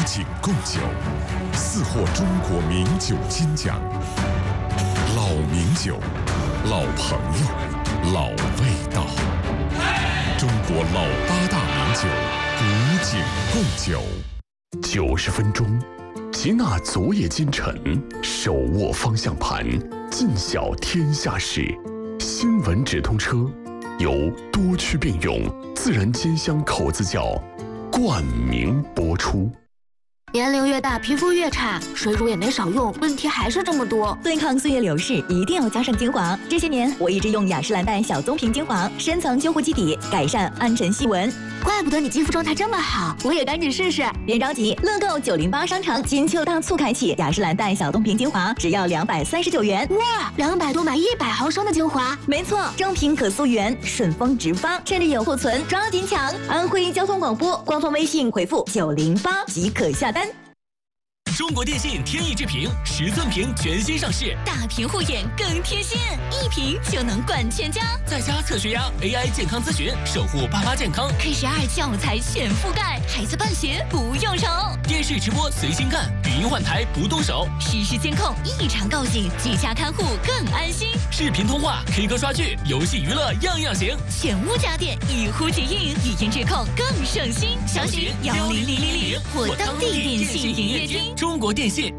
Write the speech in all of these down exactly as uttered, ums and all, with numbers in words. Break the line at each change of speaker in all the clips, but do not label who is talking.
景贡酒，四获中国名酒金奖。老名酒，老朋友，老味道。中国老八大名酒，古井贡酒。
九十分钟，集纳昨夜今晨，手握方向盘，尽晓天下事。新闻直通车，由多区并用自然兼香口子窖冠名播出。
年龄越大，皮肤越差，水乳也没少用，问题还是这么多。
对抗岁月流逝，一定要加上精华。这些年，我一直用雅诗兰黛小棕瓶精华，深层修护基底，改善暗沉细纹。
怪不得你肌肤状态这么好，我也赶紧试试。
别着急，乐购九零八商城金秋大促开启，雅诗兰黛小棕瓶精华只要两百三十九元。
哇，两百多买一百毫升的精华。
没错，正品可溯源，顺丰直发，趁着有库存，抓紧抢！安徽交通广播官方微信回复九零八即可下单。
中国电信天翼智屏十寸屏全新上市，
大屏护眼更贴心，一屏就能管全家。
在家测血压 A I 健康咨询，守护爸妈健康。
K 十二教材全覆盖，孩子办学不用愁。
电视直播随心干，语音换台不动手。
实时监控异常告警，居家看护更安心。
视频通话、K 歌刷剧、游戏娱乐样样行。
全屋家电一呼即应，语音质控更省心。详询幺零零零零或当地电信营业厅。
中国电信。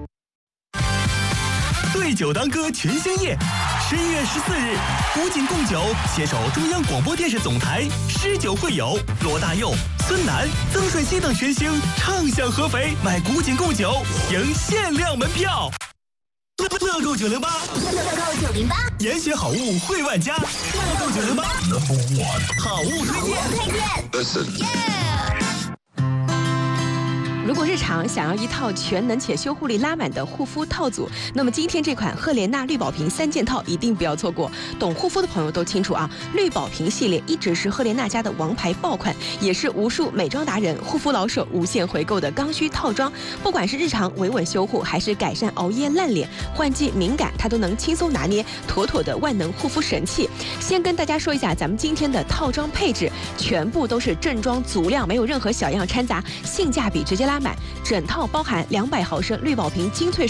对酒当歌全新夜，十一月十四日，古井贡酒携手中央广播电视总台，诗酒会友罗大佑、孙楠、曾舜晞等群星畅享合肥，买古井贡酒赢限量门票。乐购九零八，
乐购九零八，
严选好物惠万家。乐购九零八 ，Number One， 好物推荐。
推荐。Listen。
如果日常想要一套全能且修护力拉满的护肤套组，那么今天这款赫莲娜绿宝瓶三件套一定不要错过。懂护肤的朋友都清楚啊，绿宝瓶系列一直是赫莲娜家的王牌爆款，也是无数美妆达人、护肤老手无限回购的刚需套装。不管是日常维稳修护，还是改善熬夜烂脸、换季敏感，它都能轻松拿捏，妥妥的万能护肤神器。先跟大家说一下咱们今天的套装配置，全部都是正装足量，没有任何小样掺杂，性价比直接拉满。整套包含两百毫升绿宝瓶精粹